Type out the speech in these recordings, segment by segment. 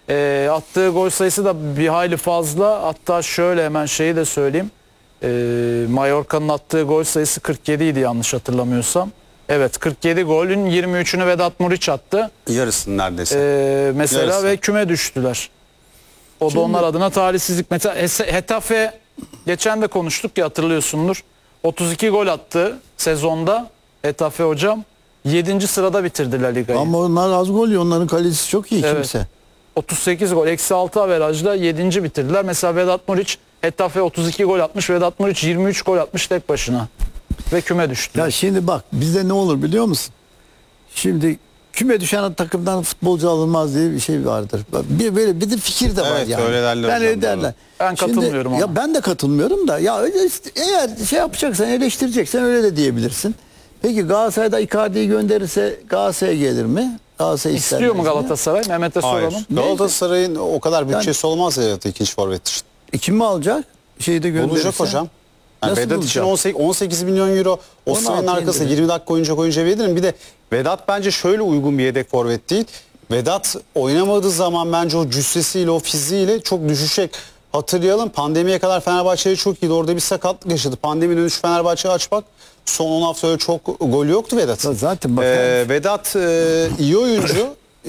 Attığı gol sayısı da bir hayli fazla. Hatta şöyle hemen şeyi de söyleyeyim. Mallorca'nın attığı gol sayısı 47 idi yanlış hatırlamıyorsam. Evet, 47 golün 23'ünü Vedat Muriç attı. Yarısını neredeyse. Mesela Yarısı. ve küme düştüler. O da onlar adına talihsizlik. Mesela Hetafe geçen de konuştuk ya, hatırlıyorsundur. 32 gol attı sezonda Hetafe hocam. 7. sırada bitirdi La Liga'yı. Ama onlar az gol yiyor. Onların kalecisi çok iyi, Evet. kimse. 38 gol, -6 averajla 7. bitirdiler. Mesela Vedat Muriç, Hetafe 32 gol atmış. Vedat Muriç 23 gol atmış tek başına. Ve küme düştü. Ya şimdi bak bizde ne olur biliyor musun? Şimdi küme düşen takımdan futbolcu alınmaz diye bir şey vardır. Bir de fikir de var Evet, yani. öyle derler Yani hocam, derler. Ben katılmıyorum Ya ama. ben de katılmıyorum da ya öyle eğer şey yapacaksan, eleştireceksen öyle de diyebilirsin. Peki Galatasaray'da Icardi'yi gönderirse Galatasaray'a gelir mi? Galatasaray İstiyor mu Galatasaray? Mehmet'e Hayır. soralım. Galatasaray'ın o kadar bütçesi olmaz ya ikinci forvet için. Kim mi alacak? Şeyi de gönderirse. Bulacak hocam. Yani Nasıl Vedat için bulacak? 18 milyon euro 16 Osimhen'in arkasında indirir. 20 dakika oyuncu veririm. Bir de Vedat bence şöyle uygun bir yedek forvet değil. Vedat oynamadığı zaman bence o cüssesiyle, o fiziğiyle çok düşecek. Hatırlayalım, pandemiye kadar Fenerbahçe'ye çok iyiydi. Orada bir sakatlık yaşadı. Pandemi dönüş Fenerbahçe'yi aç bak. Son 10 hafta öyle çok gol yoktu Vedat. Zaten bak. Vedat iyi oyuncu.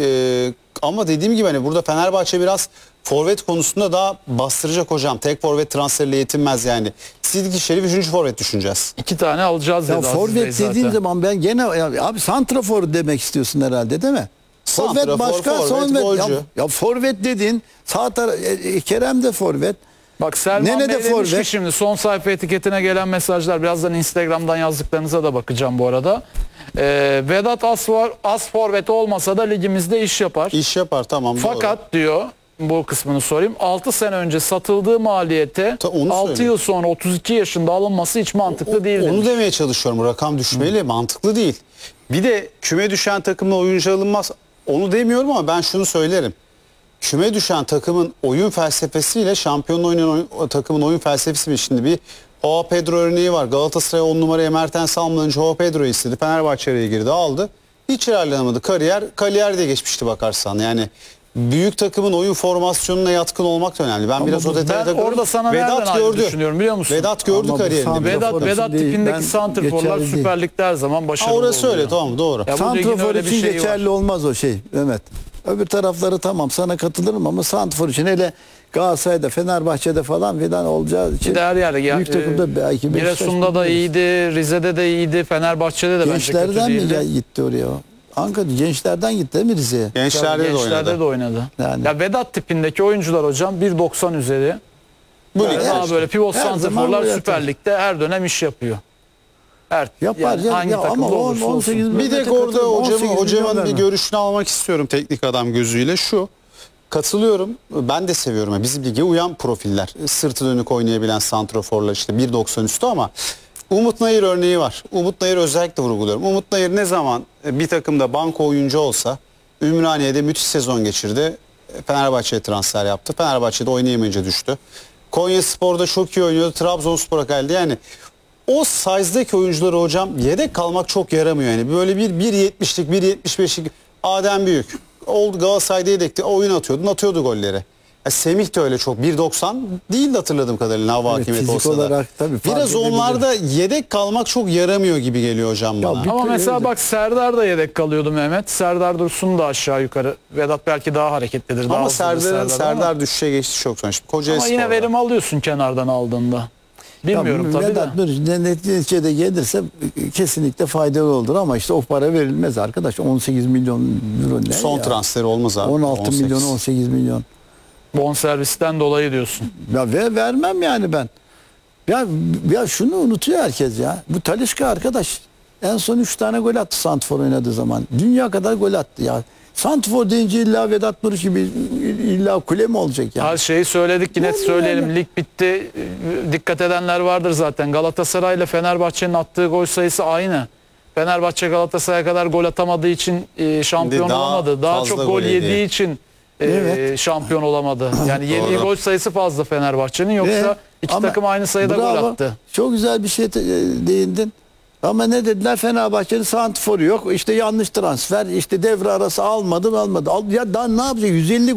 Ama dediğim gibi hani burada Fenerbahçe biraz forvet konusunda daha bastıracak hocam. Tek forvet transferiyle yetinmez yani. Sidiki Şerif 3. forvet düşüneceğiz. 2 tane alacağız Ya dedi Aziz Bey forvet zaten. dediğin zaman ben gene abi santrafor demek istiyorsun herhalde, değil mi? Santrafor, Forvet başka, forvet, golcü. ya forvet dediğin sağ taraf Kerem de forvet. Bak Selman Nene de Bey demiş ki forvet. şimdi son sayfa etiketine gelen mesajlar, birazdan Instagram'dan yazdıklarınıza da bakacağım bu arada. Vedat az forvet olmasa da ligimizde iş yapar. İş yapar, tamam. Fakat diyor, bu kısmını sorayım, 6 sene önce satıldığı maliyete Onu 6 söyleyeyim. yıl sonra 32 yaşında alınması hiç mantıklı değil Onu demiş. demeye çalışıyorum. Rakam düşmeyle mantıklı değil. Bir de küme düşen takımla oyuncu alınmaz. Onu demiyorum ama ben şunu söylerim. Küme düşen takımın oyun felsefesiyle şampiyon oynayan takımın oyun felsefesi mi? Şimdi bir Joao Pedro örneği var. Galatasaray 10 numaraya Mertens almadan Joao Pedro'yu istedi. Fenerbahçe'ye girdi, aldı. Hiç ilerlemedi. Kariyer diye geçmişti bakarsan. Yani büyük takımın oyun formasyonuna yatkın olmak da önemli. Ben biraz o detaya Ben takılıyorum. orada sana nereden aynı düşünüyorum biliyor musun? Vedat gördü Ama bu kariyerini. santrafor Vedat için değil, tipindeki ben santrforlar geçerli değil. Süper Lig'de her zaman başarılı Orası öyle, oluyor. tamam, doğru. Ya bu ligin Santrafor öyle bir için şeyi geçerli var. olmaz o şey Mehmet. Öbür tarafları tamam, sana katılırım ama santrafor için, hele Galatasaray'da, Fenerbahçe'de falan filan olacağı için Bir de her yerde. büyük takımda belki Giresun'da da iyiydi, Rize'de de iyiydi, Fenerbahçe'de de bence kötü gençlerden mi değildi. gitti oraya o? Ankara gençlerden gitti değil mi Rize'ye? Gençlerde de Gençlerde oynadı. de oynadı. Yani. Ya Vedat tipindeki oyuncular hocam 1.90 üzeri. Bu Yani ligde daha işte. böyle pivot Her zaman santrforlar bu Süper yatar. Lig'de her dönem iş yapıyor. Yapar yani hangi ya ama takımda olursa 18 olsun. Bir de Mehmet'e orada katılıyorum, 18 milyon hocamın bir vermem. görüşünü almak istiyorum teknik adam gözüyle. Şu, katılıyorum, ben de seviyorum. Yani bizim lige uyan profiller. Sırtı dönük oynayabilen santroforlar, işte 1.90 üstü, ama Umut Nayır örneği var. Umut Nayır özellikle vurguluyorum. Umut Nayır ne zaman bir takımda banko oyuncu olsa, Ümraniye'de müthiş sezon geçirdi. Fenerbahçe'ye transfer yaptı. Fenerbahçe'de oynayamayınca düştü. Konyaspor'da çok iyi oynuyordu. Trabzonspor'a geldi. Yani o size'daki oyuncuları hocam yedek kalmak çok yaramıyor yani. Böyle bir 1.70'lik, 1.75'lik Adem Büyük. Oldu Galatasaray'da yedekti. Oyun atıyordu golleri. Semih de öyle çok. 1.90 değil de hatırladığım kadarıyla hava Evet, hakimiyeti fizik olsa da. olarak tabii fark Biraz edebilir. onlarda yedek kalmak çok yaramıyor gibi geliyor hocam bana. bir- Ama mesela öyle. bak Serdar da yedek kalıyordu Mehmet. Serdar Dursun da aşağı yukarı. Vedat belki daha hareketlidir. Daha Ama hızlıdır Serdar düşüşe geçti çok sonra. Şimdi ama Kocaeli yine Spor'da. verim alıyorsun kenardan aldığında. Bilmiyorum tabii de. Vedat Muriç neticede gelirse kesinlikle faydalı olur ama işte o para verilmez arkadaş. 18 milyon euro ne Son ya? transferi olmaz abi. 16 18. milyon, 18 milyon. Bonservisten dolayı diyorsun. Ya vermem yani ben. Ya şunu unutuyor herkes ya. Bu Talisca arkadaş en son 3 tane gol attı santrfor oynadığı zaman. Dünya kadar gol attı ya. Santrfor deyince illa Vedat Muriç gibi illa kule mi olacak yani? Her şeyi söyledik ki net Yani söyleyelim. yani. Lig bitti. Dikkat edenler vardır zaten. Galatasaray ile Fenerbahçe'nin attığı gol sayısı aynı. Fenerbahçe Galatasaray'a kadar gol atamadığı için şampiyon Şimdi daha olamadı. Daha fazla çok gol gol yedi. yediği için Evet. şampiyon olamadı. Yani yediği Doğru. gol sayısı fazla Fenerbahçe'nin. Yoksa iki Ama takım aynı sayıda gol bravo, attı. çok güzel bir şey değindin. Ama ne dediler? Fenerbahçe'nin santrforu yok. İşte yanlış transfer. İşte devre arası almadı. Ya daha ne yapacak? 150